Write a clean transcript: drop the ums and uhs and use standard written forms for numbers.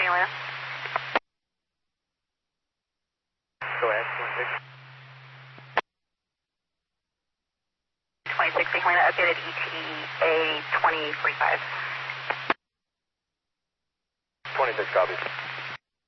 Helena. Go ahead, 26 Helena, updated ETA 2045. 26 copies.